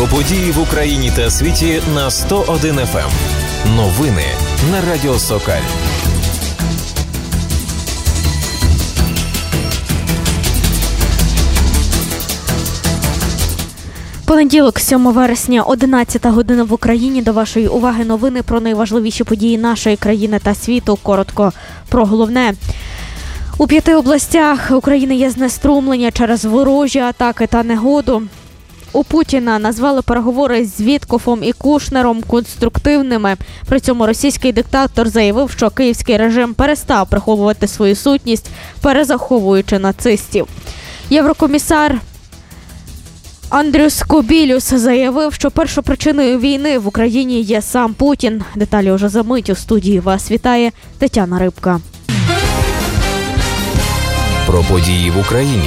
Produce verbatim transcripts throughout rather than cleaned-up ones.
Про події в Україні та світі на сто один еф ем. Новини на Радіо Сокаль. Понеділок, сьомого вересня, одинадцята година в Україні. До вашої уваги новини про найважливіші події нашої країни та світу. Коротко про головне. У п'яти областях України є знеструмлення через ворожі атаки та негоду. У Путіна назвали переговори з Віткофом і Кушнером конструктивними. При цьому російський диктатор заявив, що київський режим перестав приховувати свою сутність, перезаховуючи нацистів. Єврокомісар Андрюс Кобілюс заявив, що першопричиною війни в Україні є сам Путін. Деталі уже за мить. У студії вас вітає Тетяна Рибка. Про події в Україні.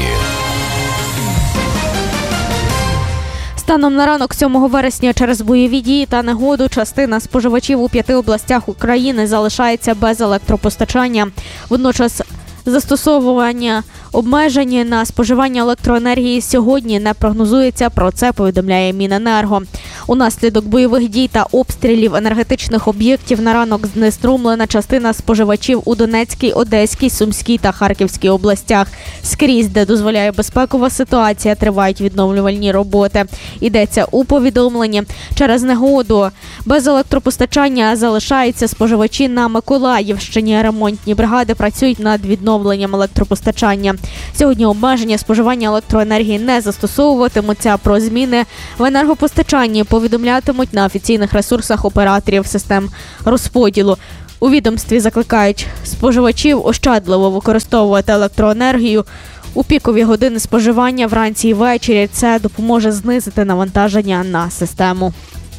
Станом на ранок сьомого вересня через бойові дії та негоду частина споживачів у п'яти областях України залишається без електропостачання. Водночас застосовування обмежень на споживання електроенергії сьогодні не прогнозується. Про це повідомляє Міненерго. Унаслідок бойових дій та обстрілів енергетичних об'єктів на ранок знеструмлена частина споживачів у Донецькій, Одеській, Сумській та Харківській областях. Скрізь, де дозволяє безпекова ситуація, тривають відновлювальні роботи. Йдеться у повідомленні. Через негоду без електропостачання залишаються споживачі на Миколаївщині. Ремонтні бригади працюють над відновленням електропостачання. Сьогодні обмеження споживання електроенергії не застосовуватимуться. Про зміни в енергопостачанні повідомлятимуть на офіційних ресурсах операторів систем розподілу. У відомстві закликають споживачів ощадливо використовувати електроенергію у пікові години споживання вранці і ввечері. Це допоможе знизити навантаження на систему.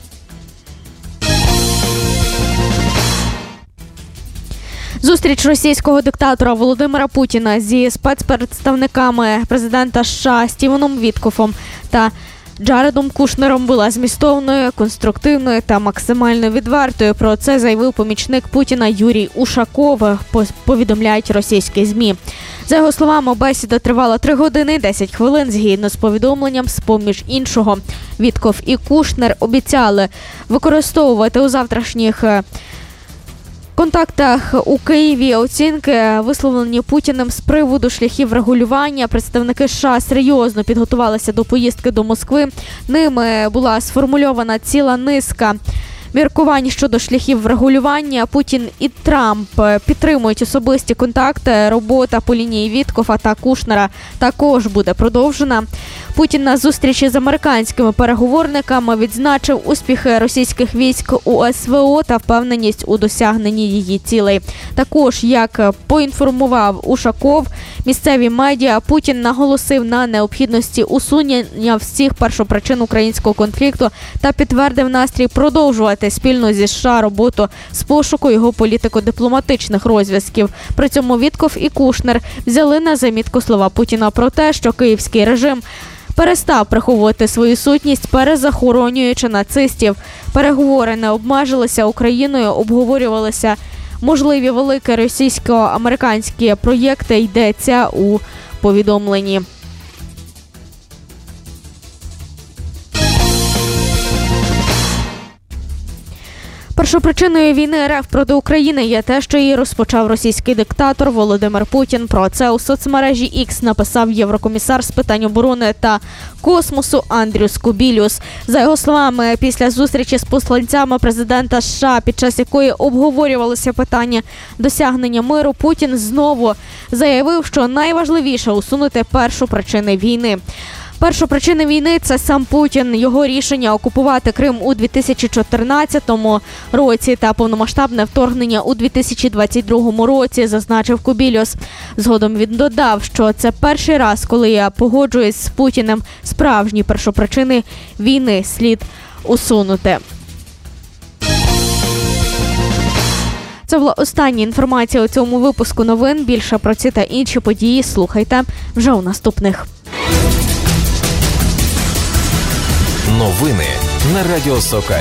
Зустріч російського диктатора Володимира Путіна зі спецпредставниками президента США Стівеном Віткофом та Джаредом Кушнером була змістовною, конструктивною та максимально відвертою. Про це заявив помічник Путіна Юрій Ушаков, повідомляють російські ЗМІ. За його словами, бесіда тривала три години десять хвилин. Згідно з повідомленням, з-поміж іншого, Віткоф і Кушнер обіцяли використовувати у завтрашніх контактах у Києві оцінки, висловлені Путіним з приводу шляхів регулювання. Представники США серйозно підготувалися до поїздки до Москви. Ними була сформульована ціла низка міркувань щодо шляхів врегулювання. Путін і Трамп підтримують особисті контакти. Робота по лінії Віткофа та Кушнера також буде продовжена. Путін на зустрічі з американськими переговорниками відзначив успіхи російських військ у ес ве о та впевненість у досягненні її цілей. Також, як поінформував Ушаков, місцеві медіа, Путін наголосив на необхідності усунення всіх першопричин українського конфлікту та підтвердив настрій продовжувати спільно зі США роботу з пошуку його політико-дипломатичних розв'язків. При цьому Віткоф і Кушнер взяли на замітку слова Путіна про те, що київський режим перестав приховувати свою сутність, перезахоронюючи нацистів. Переговори не обмежилися Україною, обговорювалися можливі великі російсько-американські проєкти, йдеться у повідомленні. Першопричиною війни РФ проти України є те, що її розпочав російський диктатор Володимир Путін. Про це у соцмережі Ікс написав єврокомісар з питань оборони та космосу Андрюс Кобілюс. За його словами, після зустрічі з посланцями президента США, під час якої обговорювалося питання досягнення миру, Путін знову заявив, що найважливіше усунути першу причину війни. Першопричина війни – це сам Путін, його рішення окупувати Крим у дві тисячі чотирнадцятому році та повномасштабне вторгнення у дві тисячі двадцять другому році, зазначив Кобілюс. Згодом він додав, що це перший раз, коли я погоджуюсь з Путіним, справжні першопричини війни слід усунути. Це була остання інформація у цьому випуску новин. Більше про ці та інші події слухайте вже у наступних. Новини на Радіо Сокаль.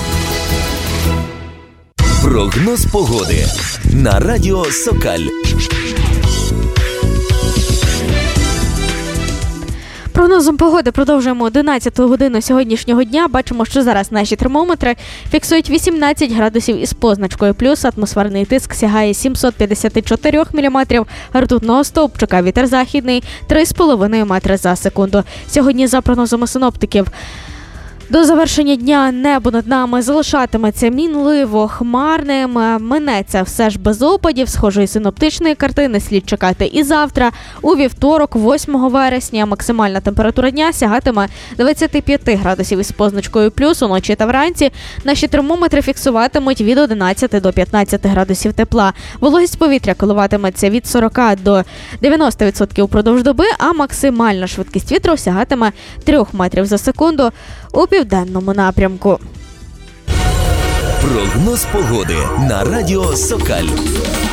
Прогноз погоди на Радіо Сокаль. прогнозом погоди продовжуємо одинадцяту годину сьогоднішнього дня. Бачимо, що зараз наші термометри фіксують вісімнадцять градусів із позначкою плюс. Атмосферний тиск сягає сімсот п'ятдесят чотири міліметрів ртутного стовпчика. Вітер західний три з половиною метри за секунду. Сьогодні, за прогнозами синоптиків, до завершення дня небо над нами залишатиметься мінливо хмарним. Минеться все ж без опадів. Схожої синоптичної картини слід чекати і завтра. У вівторок, восьмого вересня, максимальна температура дня сягатиме двадцять п'ять градусів із позначкою плюс. Уночі та вранці наші термометри фіксуватимуть від одинадцяти до п'ятнадцяти градусів тепла. Вологість повітря коливатиметься від сорок до дев'яноста відсотків упродовж доби, а максимальна швидкість вітру сягатиме три метрів за секунду у південному напрямку. Прогноз погоди на радіо Сокаль.